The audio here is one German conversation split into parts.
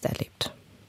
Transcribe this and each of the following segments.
selbst erlebt?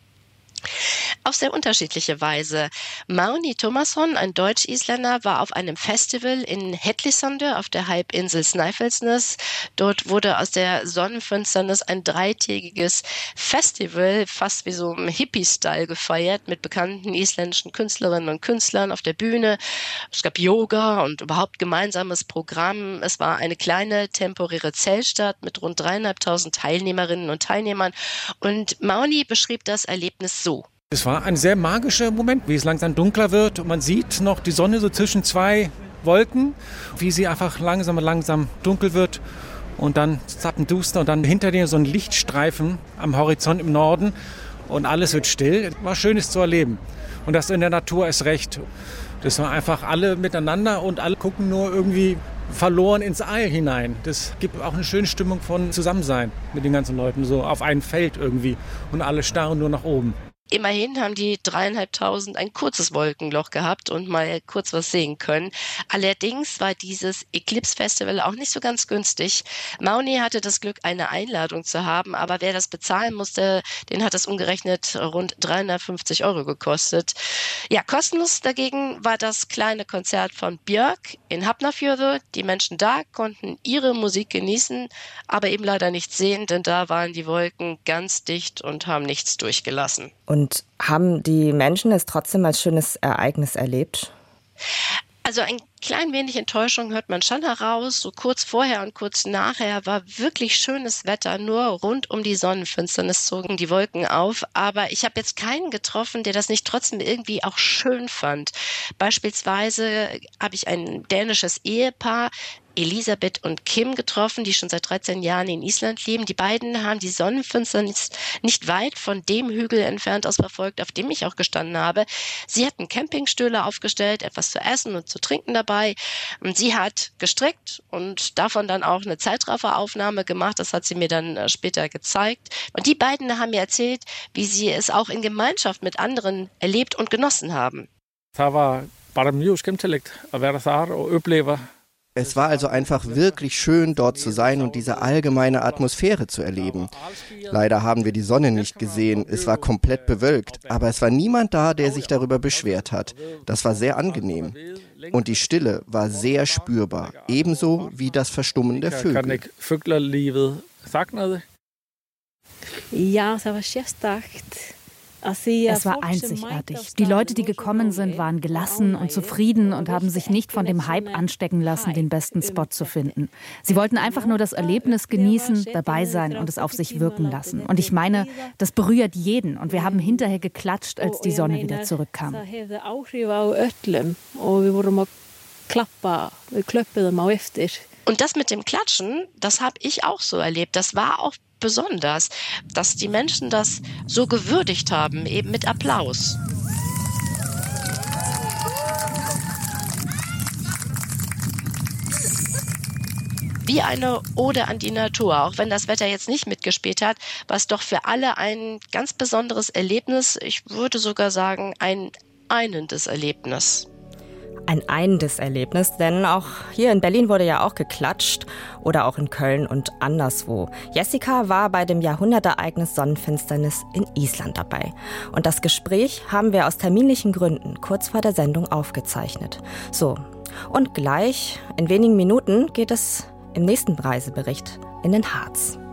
Auf sehr unterschiedliche Weise. Máni Tómasson, ein Deutsch-Isländer, war auf einem Festival in Hellissandur auf der Halbinsel Snæfellsnes. Dort wurde aus der Sonnenfinsternis ein dreitägiges Festival, fast wie so im Hippie-Style gefeiert, mit bekannten isländischen Künstlerinnen und Künstlern auf der Bühne. Es gab Yoga und überhaupt gemeinsames Programm. Es war eine kleine temporäre Zeltstadt mit rund 3.500 Teilnehmerinnen und Teilnehmern. Und Máni beschrieb das Erlebnis so. Es war ein sehr magischer Moment, wie es langsam dunkler wird und man sieht noch die Sonne so zwischen zwei Wolken, wie sie einfach langsam dunkel wird und dann zappenduster und dann hinter dir so ein Lichtstreifen am Horizont im Norden und alles wird still. War Schönes zu erleben und das in der Natur ist recht. Das war einfach alle miteinander und alle gucken nur irgendwie verloren ins All hinein. Das gibt auch eine schöne Stimmung von Zusammensein mit den ganzen Leuten, so auf einem Feld irgendwie und alle starren nur nach oben. Immerhin haben die 3.500 ein kurzes Wolkenloch gehabt und mal kurz was sehen können. Allerdings war dieses Eclipse Festival auch nicht so ganz günstig. Máni hatte das Glück, eine Einladung zu haben, aber wer das bezahlen musste, den hat das umgerechnet rund 350 € gekostet. Ja, kostenlos dagegen war das kleine Konzert von Björk in Hafnarfjörður. Die Menschen da konnten ihre Musik genießen, aber eben leider nichts sehen, denn da waren die Wolken ganz dicht und haben nichts durchgelassen. Und haben die Menschen es trotzdem als schönes Ereignis erlebt? Also ein klein wenig Enttäuschung hört man schon heraus. So kurz vorher und kurz nachher war wirklich schönes Wetter. Nur rund um die Sonnenfinsternis zogen die Wolken auf. Aber ich habe jetzt keinen getroffen, der das nicht trotzdem irgendwie auch schön fand. Beispielsweise habe ich ein dänisches Ehepaar, Elisabeth und Kim, getroffen, die schon seit 13 Jahren in Island leben. Die beiden haben die Sonnenfinsternis nicht weit von dem Hügel entfernt aus verfolgt, auf dem ich auch gestanden habe. Sie hatten Campingstühle aufgestellt, etwas zu essen und zu trinken dabei. Und sie hat gestrickt und davon dann auch eine Zeitrafferaufnahme gemacht. Das hat sie mir dann später gezeigt. Und die beiden haben mir erzählt, wie sie es auch in Gemeinschaft mit anderen erlebt und genossen haben. Es war also einfach wirklich schön, dort zu sein und diese allgemeine Atmosphäre zu erleben. Leider haben wir die Sonne nicht gesehen, es war komplett bewölkt, aber es war niemand da, der sich darüber beschwert hat. Das war sehr angenehm. Und die Stille war sehr spürbar, ebenso wie das Verstummen der Vögel. Ja, das war sérstakt. Es war einzigartig. Die Leute, die gekommen sind, waren gelassen und zufrieden und haben sich nicht von dem Hype anstecken lassen, den besten Spot zu finden. Sie wollten einfach nur das Erlebnis genießen, dabei sein und es auf sich wirken lassen. Und ich meine, das berührt jeden. Und wir haben hinterher geklatscht, als die Sonne wieder zurückkam. Und das mit dem Klatschen, das habe ich auch so erlebt. Das war auch besonders, dass die Menschen das so gewürdigt haben, eben mit Applaus. Wie eine Ode an die Natur, auch wenn das Wetter jetzt nicht mitgespielt hat, war es doch für alle ein ganz besonderes Erlebnis. Ich würde sogar sagen, ein einendes Erlebnis. Ein einendes Erlebnis, denn auch hier in Berlin wurde ja auch geklatscht oder auch in Köln und anderswo. Jessica war bei dem Jahrhundertereignis Sonnenfinsternis in Island dabei. Und das Gespräch haben wir aus terminlichen Gründen kurz vor der Sendung aufgezeichnet. So, und gleich in wenigen Minuten geht es im nächsten Reisebericht in den Harz.